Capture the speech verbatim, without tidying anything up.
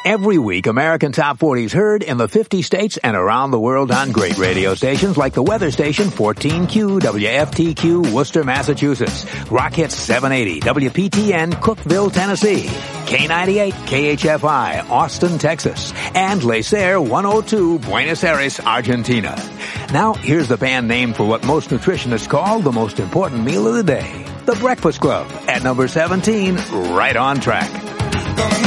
Every week, American Top forty is heard in the fifty states and around the world on great radio stations like the weather station fourteen Q W F T Q, Worcester, Massachusetts, Rock Hits seven eighty, W P T N, Cookeville, Tennessee, K ninety-eight, K H F I, Austin, Texas, and Lacer one oh two, Buenos Aires, Argentina. Now, here's the band name for what most nutritionists call the most important meal of the day. The Breakfast Club at number seventeen, right on track.